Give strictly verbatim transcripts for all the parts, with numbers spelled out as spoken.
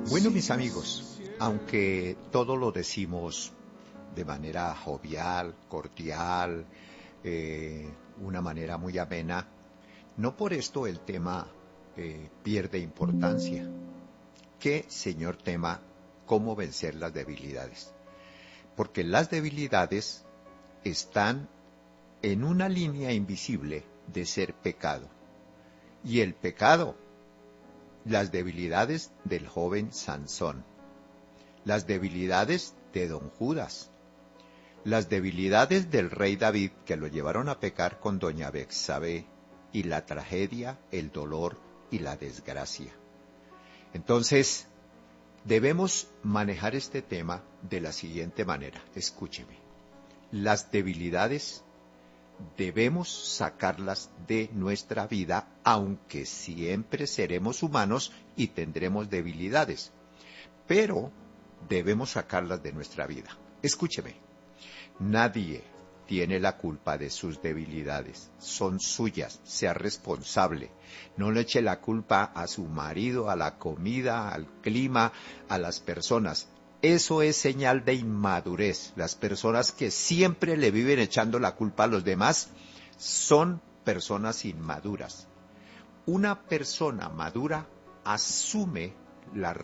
Bueno, mis amigos, aunque todo lo decimos de manera jovial, cordial, eh, una manera muy amena, no por esto el tema eh, pierde importancia. ¿Qué, señor tema, cómo vencer las debilidades? Porque las debilidades están en una línea invisible de ser pecado. Y el pecado, las debilidades del joven Sansón, las debilidades de don Judas, las debilidades del rey David que lo llevaron a pecar con doña Betsabé, y la tragedia, el dolor y la desgracia. Entonces, debemos manejar este tema de la siguiente manera. Escúcheme. Las debilidades debemos sacarlas de nuestra vida, aunque siempre seremos humanos y tendremos debilidades. Pero debemos sacarlas de nuestra vida. Escúcheme. Nadie tiene la culpa de sus debilidades, son suyas, sea responsable. No le eche la culpa a su marido, a la comida, al clima, a las personas. Eso es señal de inmadurez. Las personas que siempre le viven echando la culpa a los demás son personas inmaduras. Una persona madura asume la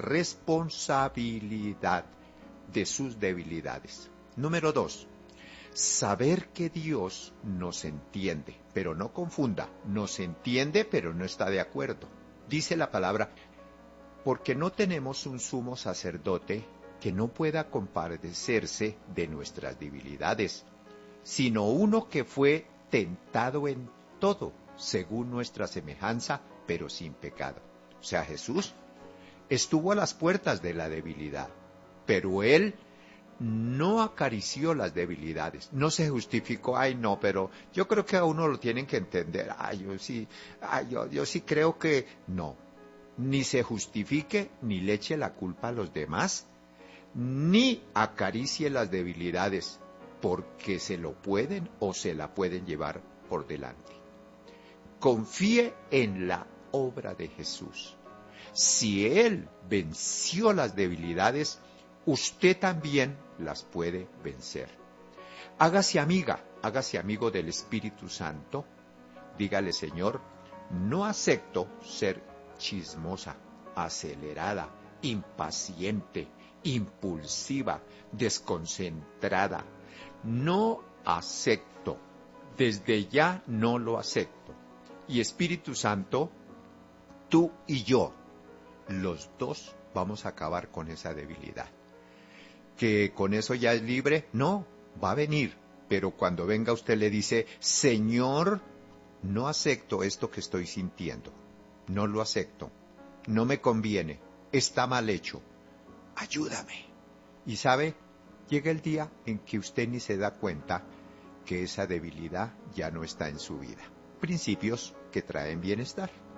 responsabilidad de sus debilidades. Número dos. Saber que Dios nos entiende, pero no confunda, nos entiende pero no está de acuerdo. Dice la palabra, porque no tenemos un sumo sacerdote que no pueda compadecerse de nuestras debilidades, sino uno que fue tentado en todo, según nuestra semejanza, pero sin pecado. O sea, Jesús estuvo a las puertas de la debilidad, pero Él no acarició las debilidades, no se justificó, ay no, pero yo creo que a uno lo tienen que entender, ay yo sí, ay yo, yo sí creo que no, ni se justifique, ni le eche la culpa a los demás, ni acaricie las debilidades, porque se lo pueden o se la pueden llevar por delante. Confíe en la obra de Jesús. Si Él venció las debilidades, usted también las puede vencer. Hágase amiga, hágase amigo del Espíritu Santo. Dígale, Señor, no acepto ser chismosa, acelerada, impaciente, impulsiva, desconcentrada. No acepto, desde ya no lo acepto. Y Espíritu Santo, tú y yo, los dos vamos a acabar con esa debilidad. ¿Que con eso ya es libre? No, va a venir. Pero cuando venga usted le dice, Señor, no acepto esto que estoy sintiendo. No lo acepto. No me conviene. Está mal hecho. Ayúdame. Y sabe, llega el día en que usted ni se da cuenta que esa debilidad ya no está en su vida. Principios que traen bienestar.